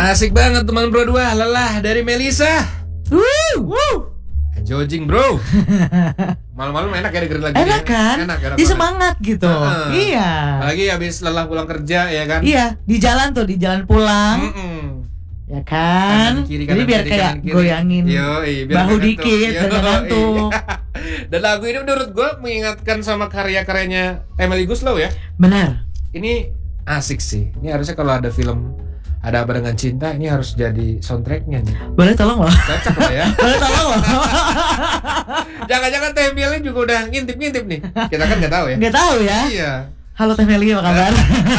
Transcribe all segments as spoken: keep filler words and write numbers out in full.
Asik banget teman bro dua, lelah dari Melisa. Woo, Woo. Jojing bro. Malam-malam enak ya dengerin lagu ini. Enak kan? Enak, enak Dia banget. semangat gitu. Uh-uh. Iya. Lagi habis lelah pulang kerja ya kan? Iya, di jalan tuh, di jalan pulang. Mm-mm. Ya kan? Kanan kiri, Jadi kanan biar kiri, kayak kanan kiri. goyangin Yoi, biar bahu nggak dikit ngantuk. dan nggak ngantuk. Dan lagu ini menurut gue mengingatkan sama karya-karyanya Emily Guslow ya. Benar. Ini asik sih. Ini harusnya kalau ada film Ada Apa Dengan Cinta, ini harus jadi soundtracknya nih. Boleh tolong loh. Cocok lah ya. Boleh tolong loh. Jangan-jangan Teh Meli juga udah ngintip-ngintip nih. Kita kan nggak tahu ya. Nggak tahu ya. Iya. Halo Teh Meli, apa kabar?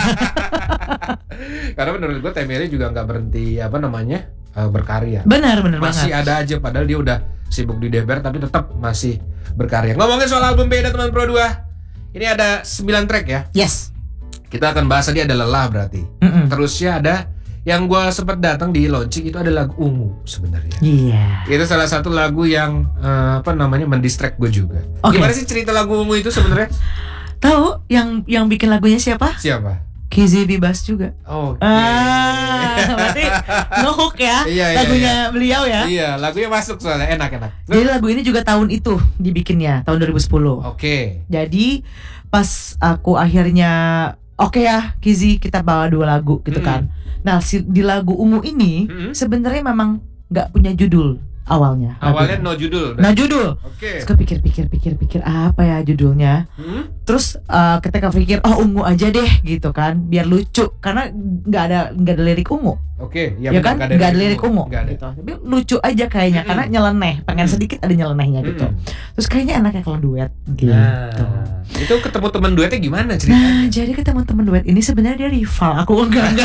Karena menurut gue Teh Meli juga nggak berhenti apa namanya uh, berkarya. Benar, benar Masih banget. ada aja padahal dia udah sibuk di D B R tapi tetap masih berkarya. Ngomongin soal album beda teman Pro dua. Ini ada sembilan track ya. Yes. Kita akan bahas tadi ada Lelah berarti. Mm-mm. Terusnya ada yang gue sempat datang di launching itu ada lagu Ungu sebenarnya. Iya. Itu salah satu lagu yang uh, apa namanya mendistract gue juga. Oke. Gimana sih cerita lagu Ungu itu sebenarnya? Tahu yang yang bikin lagunya siapa? Siapa? Kizzy Bibas juga. Oke. Ah, berarti ngehook ya Iya, iya, lagunya iya. beliau ya. Iya, lagunya masuk soalnya enak-enak. Jadi lagu ini juga tahun itu dibikinnya, tahun dua ribu sepuluh. Oke. Jadi pas aku akhirnya oke ya Kizzy, kita bawa dua lagu gitu Mm-mm. kan. Nah si, di lagu Ungu ini Mm-mm. sebenarnya memang nggak punya judul awalnya. Awalnya lagunya. no judul. Nah judul. Oke. Terus kepikir-pikir-pikir-pikir apa ya judulnya. Hmm? Terus uh, ketika pikir oh Ungu aja deh gitu kan, biar lucu karena nggak ada nggak ada lirik Ungu. Oke, Ya, benar, kan nggak ada lirik Ungu Nggak ada. gitu. Tapi lucu aja kayaknya Mm-mm. karena nyeleneh, pengen Mm-mm. sedikit ada nyelenehnya gitu. Mm-mm. Terus kayaknya enaknya kalau duet gitu. Nah, itu ketemu teman duetnya gimana ceritanya? Nah, jadi ketemu teman duet ini sebenarnya dia rival. Aku enggak enggak.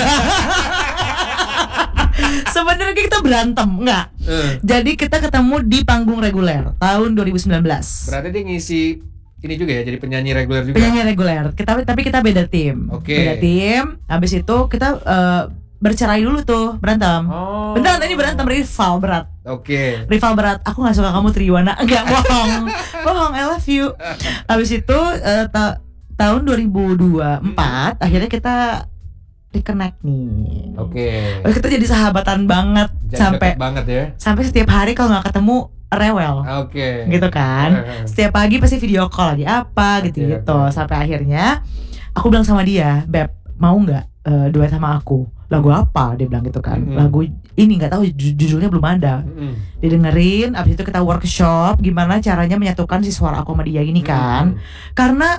Sebenarnya kita berantem, enggak. Eh, Jadi kita ketemu di panggung reguler tahun dua ribu sembilan belas. berarti dia ngisi ini juga ya, jadi penyanyi reguler juga. Penyanyi reguler. Kita tapi kita beda tim. Oke. Beda tim. Habis itu kita eh, bercerai dulu tuh, berantem. Oh. Beneran ini berantem rival berat. Oke. Rival berat. Aku nggak suka kamu Triwana. Enggak, bohong. Bohong, I love you. Habis itu eh, ta- tahun dua ribu dua puluh empat akhirnya kita reconnect nih. Oke. Terus kita jadi sahabatan banget Jadi sampai deket banget ya. sampai setiap hari kalau nggak ketemu rewel. Oke. Gitu kan. Eh, Setiap pagi pasti video call lagi apa Oke, gitu-gitu. oke. Sampai akhirnya aku bilang sama dia, "Beb, mau nggak eh, duet sama aku?" Lagu apa? Dia bilang gitu kan. Mm-mm. Lagu ini nggak tahu ju- judulnya belum ada. Mm-mm. Didengerin, abis itu kita workshop gimana caranya menyatukan si suara aku sama dia ini kan. Mm-mm. Karena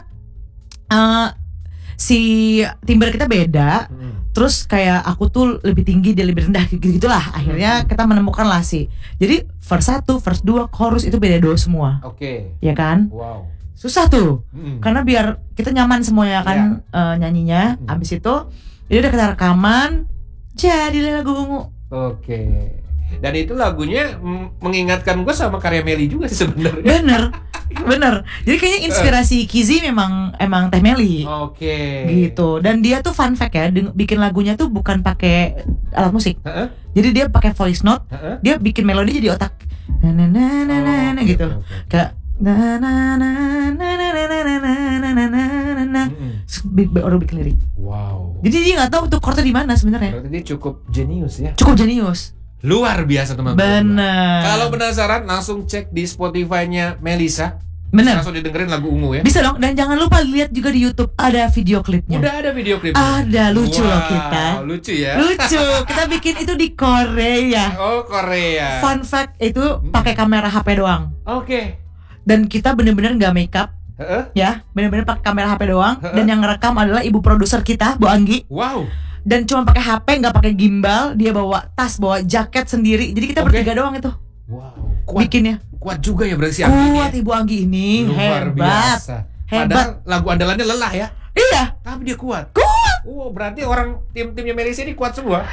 eh, si timbre kita beda. Mm-mm. Terus kayak aku tuh lebih tinggi, dia lebih rendah gitu gitulah. Akhirnya kita menemukan lah sih. Jadi verse satu, verse dua, chorus itu beda do semua. Oke. Ya kan? Wow. Susah tuh. Mm-mm. Karena biar kita nyaman semuanya kan eh, nyanyinya. Hmm. Abis itu jadi udah kita rekaman, jadilah lagu Ungu. Oke. Dan itu lagunya mm, mengingatkan gue sama karya Meli juga sih sebenarnya. Bener, bener. Jadi kayaknya inspirasi Kizzy memang emang Teh Meli. Oke. Gitu. Dan dia tuh fun fact ya, deng- bikin lagunya tuh bukan pakai alat musik. Heeh. Jadi dia pakai voice note. Heeh. Dia bikin melodi jadi otak na na na na na, na Oke, gitu oke, oke. kayak na na na na na na na na na na na na na Mm-mm. Terus bi- bi- baru bikin lirik. Wow. Jadi dia nggak tahu tuh chordnya di mana sebenarnya. Berarti dia cukup jenius ya. Cukup jenius. Luar biasa teman-teman. Bener. Kalau penasaran langsung cek di Spotify-nya Melisa. Bener. Langsung didengerin lagu Ungu ya. Bisa dong. Dan jangan lupa lihat juga di YouTube ada video klipnya. Udah ada video klipnya. Ada, lucu Wow, loh kita. Lucu ya. Lucu. Kita bikin itu di Korea. Oh, Korea. Fun fact itu pakai kamera H P doang. Oke. Dan kita bener-bener nggak make up. Heeh. Ya, bener-bener pakai kamera H P doang. Heeh. Dan yang ngerekam adalah ibu produser kita, Bu Anggi. Wow. Dan cuma pakai H P, nggak pakai gimbal. Dia bawa tas, bawa jaket sendiri. Jadi kita Oke. bertiga doang itu Wow. Kuat. bikinnya. Kuat juga ya berarti si Anggi ini Kuat ya. Ibu Anggi ini, Luar hebat. biasa. Hebat. Padahal lagu andalannya Lelah ya. Iya. Tapi dia kuat. Kuat. Oh, berarti orang tim-timnya Melisa ini kuat semua.